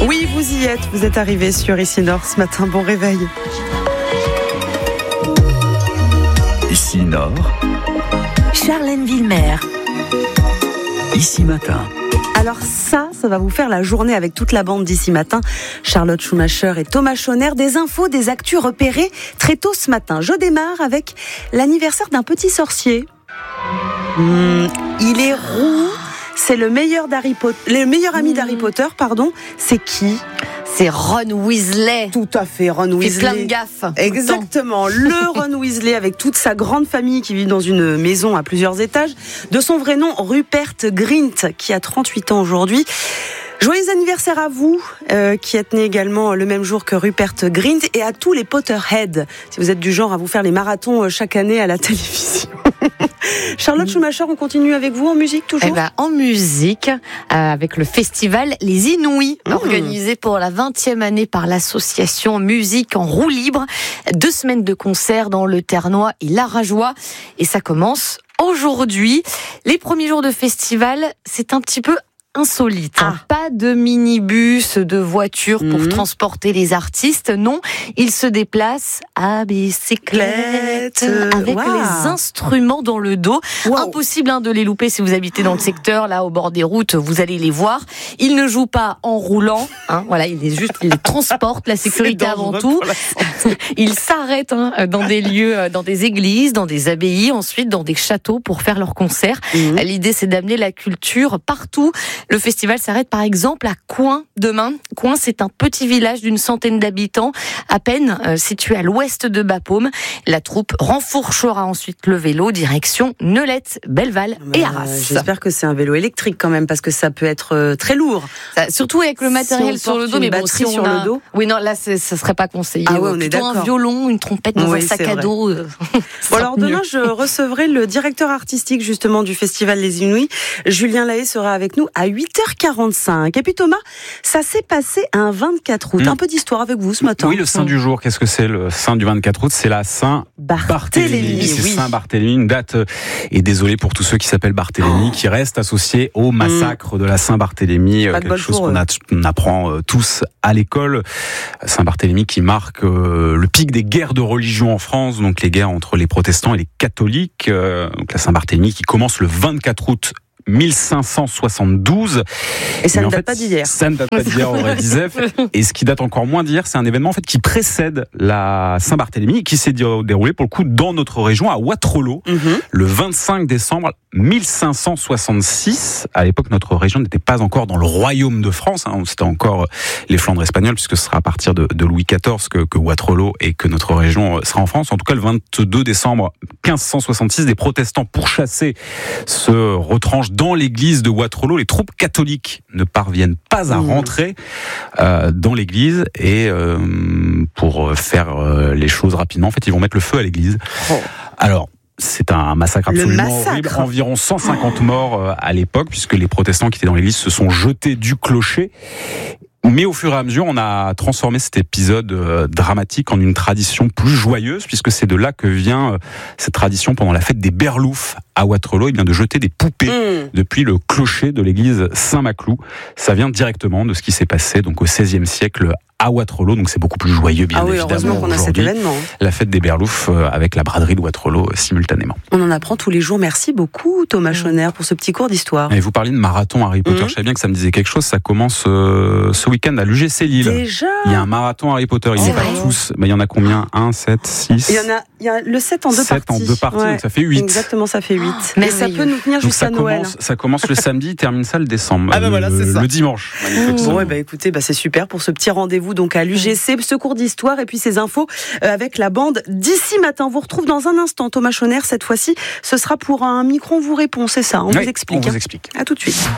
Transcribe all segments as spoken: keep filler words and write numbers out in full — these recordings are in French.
Oui, vous y êtes, vous êtes arrivés sur Ici Nord ce matin, bon réveil. Ici Nord, Charlène Villemer. Ici Matin. Alors ça, ça va vous faire la journée avec toute la bande d'Ici Matin. Charlotte Schumacher et Thomas Schoner, des infos, des actus repérées très tôt ce matin. Je démarre avec l'anniversaire d'un petit sorcier. Mmh, il est roux, c'est le meilleur, d'Harry Potter, le meilleur ami mmh. d'Harry Potter, pardon. C'est qui ? C'est Ron Weasley. Tout à fait, Ron Weasley. Fait plein de gaffes. Exactement, le Ron Weasley avec toute sa grande famille qui vit dans une maison à plusieurs étages. De son vrai nom, Rupert Grint, qui a trente-huit ans aujourd'hui. Joyeux anniversaire à vous, euh, qui êtes né également le même jour que Rupert Grint, et à tous les Potterheads, si vous êtes du genre à vous faire les marathons chaque année à la télévision. Charlotte Schumacher, on continue avec vous en musique toujours ? Eh ben, en musique, euh, avec le festival Les Inouïs, mmh. organisé pour la vingtième année par l'association Musique en roue libre. Deux semaines de concerts dans le Ternois et l'Arajois, et ça commence aujourd'hui. Les premiers jours de festival, c'est un petit peu insolite. Ah. Pas de minibus, de voitures pour mmh. transporter les artistes. Non, ils se déplacent à bicyclette avec wow. les instruments dans le dos. Wow. Impossible hein, de les louper si vous habitez dans le secteur, là au bord des routes, vous allez les voir. Ils ne jouent pas en roulant. Hein, voilà, ils les juste ils les transportent. La sécurité avant tout. Ils s'arrêtent hein, dans des lieux, dans des églises, dans des abbayes, ensuite dans des châteaux pour faire leurs concerts. Mmh. L'idée, c'est d'amener la culture partout. Le festival s'arrête par exemple à Coin demain. Coin, c'est un petit village d'une centaine d'habitants, à peine euh, situé à l'ouest de Bapaume. La troupe renfourchera ensuite le vélo, direction Neulette, Belleval et Arras. Euh, j'espère que c'est un vélo électrique quand même, parce que ça peut être euh, très lourd. Ça, surtout avec le matériel si sur le dos, mais bon, si on sur a... le dos. Oui, non, là, c'est, ça serait pas conseillé. Ah ouais, on est Plutôt d'accord. Un violon, une trompette dans oui, un sac à vrai. dos. Euh, bon, alors demain, je recevrai le directeur artistique justement du festival Les Inouïs. Julien Lahaye sera avec nous à huit heures quarante-cinq. Et puis Thomas, ça s'est passé un vingt-quatre août. Mmh. Un peu d'histoire avec vous ce matin. Oui, le saint mmh. du jour. Qu'est-ce que c'est le saint du vingt-quatre août ? C'est la Saint-Barthélemy. C'est oui. Saint-Barthélemy, une date, et désolé pour tous ceux qui s'appellent Barthélemy, oh. qui reste associée au massacre mmh. de la Saint-Barthélemy. Pas quelque chose qu'on a, on apprend euh, tous à l'école. Saint-Barthélemy qui marque euh, le pic des guerres de religion en France, donc les guerres entre les protestants et les catholiques. Euh, donc la Saint-Barthélemy qui commence le vingt-quatre août mille cinq cent soixante-douze. Et ça Mais ne date fait, pas d'hier. Ça ne date pas d'hier, aurait disait. Et ce qui date encore moins d'hier, c'est un événement en fait qui précède la Saint-Barthélemy, qui s'est déroulé pour le coup dans notre région, à Wattrelos, mm-hmm. le vingt-cinq décembre mille cinq cent soixante-six. À l'époque, notre région n'était pas encore dans le royaume de France. Hein, c'était encore les Flandres espagnoles, puisque ce sera à partir de, de Louis quatorze que, que Wattrelos et que notre région sera en France. En tout cas, le vingt-deux décembre quinze cent soixante-six, des protestants pourchassés se retranchent dans l'église de Wattrelos. Les troupes catholiques ne parviennent pas à rentrer euh, dans l'église, et euh, pour faire euh, les choses rapidement, en fait, ils vont mettre le feu à l'église. Oh. Alors, c'est un massacre absolument massacre. horrible. Environ cent cinquante morts euh, à l'époque, puisque les protestants qui étaient dans l'église se sont jetés du clocher. Mais au fur et à mesure, on a transformé cet épisode euh, dramatique en une tradition plus joyeuse, puisque c'est de là que vient euh, cette tradition pendant la fête des Berloufs à Wattrelos, eh bien de jeter des poupées mmh. depuis le clocher de l'église Saint-Maclou. Ça vient directement de ce qui s'est passé donc au seizième siècle à Wattrelos, donc c'est beaucoup plus joyeux, bien ah oui, évidemment. Heureusement qu'on a cet événement. La fête des Berloufs euh, avec la braderie de Wattrelos euh, simultanément. On en apprend tous les jours. Merci beaucoup Thomas mmh. Schoner pour ce petit cours d'histoire. Et vous parliez de marathon Harry Potter, mmh. je savais bien que ça me disait quelque chose. Ça commence euh, ce week-end à l'U G C Lille. Déjà ? Il y a un marathon Harry Potter, ils n'y pas tous. Mais il y en a combien ? un, sept, six Il y en a, il y a le sept en deux sept parties. sept en deux parties, ouais. Donc ça fait huit. Exactement, ça fait huit. Oh, mais ça peut nous tenir donc jusqu'à Noël. Commence, ça commence le samedi, termine ça le décembre. Ah ben voilà, c'est le, ça. Le dimanche. Mmh. Bon, ouais, bah écoutez, bah c'est super pour ce petit rendez-vous donc à l'U G C, ce cours d'histoire et puis ces infos euh, avec la bande d'Ici Matin. On vous retrouve dans un instant, Thomas Schoner. Cette fois-ci, ce sera pour un micro, on vous répond, c'est ça. On oui, vous explique. On vous hein. explique. À tout de suite.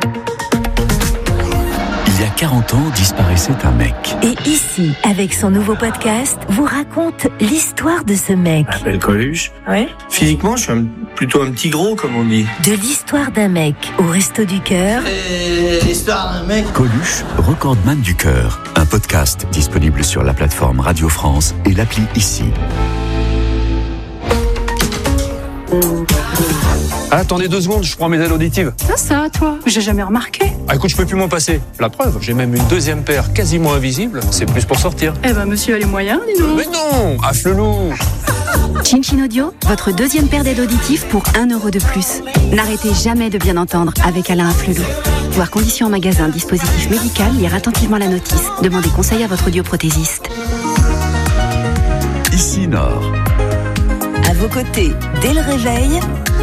Il y a quarante ans, disparaissait un mec. Et ici, avec son nouveau podcast, vous raconte l'histoire de ce mec. Je m'appelle Coluche. Oui. Physiquement, je suis un, plutôt un petit gros, comme on dit. De l'histoire d'un mec au Resto du Cœur. Et l'histoire d'un mec. Coluche, recordman du cœur. Un podcast disponible sur la plateforme Radio France et l'appli Ici. Ah, attendez deux secondes, je prends mes aides auditives. Ça, ça, toi, j'ai jamais remarqué. Ah, écoute, je peux plus m'en passer. La preuve, j'ai même une deuxième paire quasiment invisible. C'est plus pour sortir. Eh ben, monsieur a les moyens, dis donc. Mais non, affle-loup. Chin Chin Audio, votre deuxième paire d'aides auditives pour un euro de plus. N'arrêtez jamais de bien entendre avec Alain Afflelou. Voir conditions en magasin, dispositif médical, lire attentivement la notice. Demandez conseil à votre audioprothésiste. Ici Nord. À vos côtés, dès le réveil,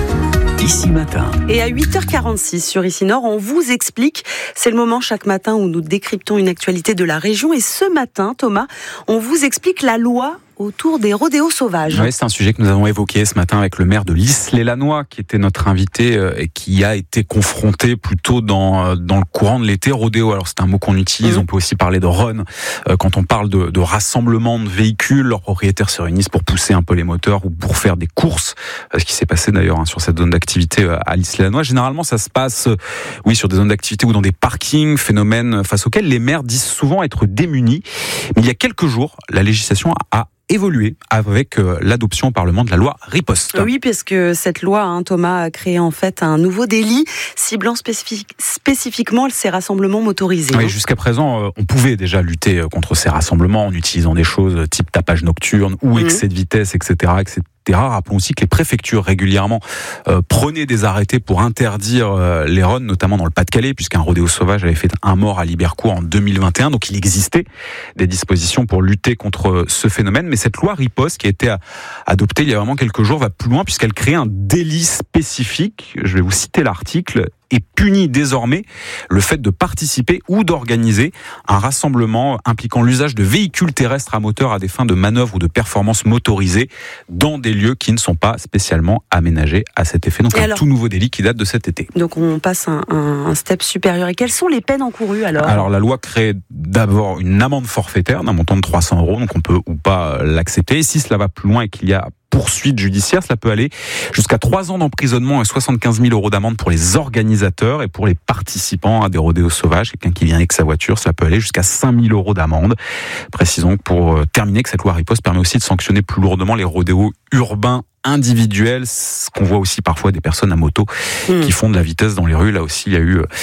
Ici Matin. Et à huit heures quarante-six sur Ici Nord, on vous explique. C'est le moment chaque matin où nous décryptons une actualité de la région. Et ce matin, Thomas, on vous explique la loi autour des rodéos sauvages. Oui, c'est un sujet que nous avons évoqué ce matin avec le maire de l'Isle-et-Lannoy, qui était notre invité et qui a été confronté plutôt dans dans le courant de l'été. Rodéo, alors c'est un mot qu'on utilise. Mmh. On peut aussi parler de run quand on parle de, de rassemblement de véhicules. Leurs propriétaires se réunissent pour pousser un peu les moteurs ou pour faire des courses. Ce qui s'est passé d'ailleurs hein, sur cette zone d'activité à l'Isle-et-Lannoy. Généralement, ça se passe, oui, sur des zones d'activité ou dans des parkings, phénomène face auquel les maires disent souvent être démunis. Mais il y a quelques jours, la législation a évolué avec euh, l'adoption au Parlement de la loi Riposte. Oui, parce que cette loi, hein, Thomas, a créé en fait un nouveau délit ciblant spécifique, spécifiquement ces rassemblements motorisés. Oui, hein. Jusqu'à présent, euh, on pouvait déjà lutter contre ces rassemblements en utilisant des choses type tapage nocturne ou excès de vitesse, et cetera, et cetera. Rappelons aussi que les préfectures régulièrement euh, prenaient des arrêtés pour interdire euh, les runs, notamment dans le Pas-de-Calais, puisqu'un rodéo sauvage avait fait un mort à Libercourt en deux mille vingt et un. Donc il existait des dispositions pour lutter contre ce phénomène. Mais cette loi Riposte, qui a été adoptée il y a vraiment quelques jours, va plus loin puisqu'elle crée un délit spécifique. Je vais vous citer l'article. Et punit désormais le fait de participer ou d'organiser un rassemblement impliquant l'usage de véhicules terrestres à moteur à des fins de manœuvre ou de performance motorisée dans des lieux qui ne sont pas spécialement aménagés à cet effet. Donc et un alors, tout nouveau délit qui date de cet été. Donc on passe un, un, un step supérieur. Et quelles sont les peines encourues alors ? Alors la loi crée d'abord une amende forfaitaire d'un montant de trois cents euros, donc on peut ou pas l'accepter. Et si cela va plus loin et qu'il y a poursuite judiciaire, cela peut aller jusqu'à trois ans d'emprisonnement et soixante-quinze mille euros d'amende pour les organisateurs et pour les participants à des rodéos sauvages. Quelqu'un qui vient avec sa voiture, cela peut aller jusqu'à cinq mille euros d'amende. Précisons pour terminer que cette loi Riposte permet aussi de sanctionner plus lourdement les rodéos urbains individuels, ce qu'on voit aussi parfois des personnes à moto mmh. qui font de la vitesse dans les rues. Là aussi, il y a eu euh,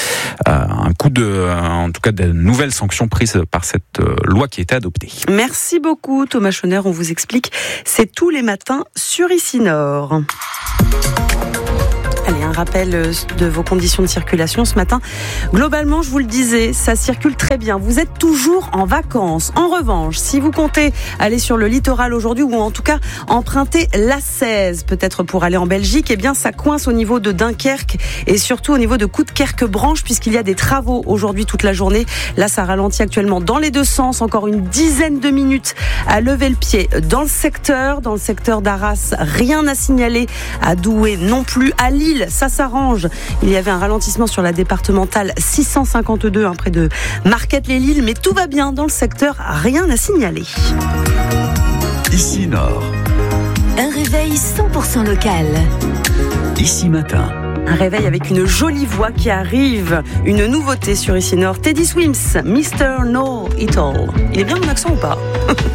un coup de, euh, en tout cas, de nouvelles sanctions prises par cette euh, loi qui a été adoptée. Merci beaucoup, Thomas Schoner. On vous explique. C'est tous les matins sur Ici Nord. Allez, un rappel de vos conditions de circulation ce matin. Globalement, je vous le disais, ça circule très bien. Vous êtes toujours en vacances. En revanche, si vous comptez aller sur le littoral aujourd'hui ou en tout cas emprunter l'A seize, peut-être pour aller en Belgique, eh bien ça coince au niveau de Dunkerque et surtout au niveau de Coudekerque-Branche puisqu'il y a des travaux aujourd'hui toute la journée. Là, ça ralentit actuellement dans les deux sens. Encore une dizaine de minutes à lever le pied dans le secteur. Dans le secteur d'Arras, rien à signaler. À Douai non plus. À Lille, ça s'arrange. Il y avait un ralentissement sur la départementale six cent cinquante-deux, hein, près de Marquette-les-Lilles, mais tout va bien dans le secteur, rien à signaler. Ici Nord. Un réveil cent pour cent local. Ici Matin. Un réveil avec une jolie voix qui arrive. Une nouveauté sur Ici Nord. Teddy Swims, mister Know It All. Il est bien mon accent ou pas ?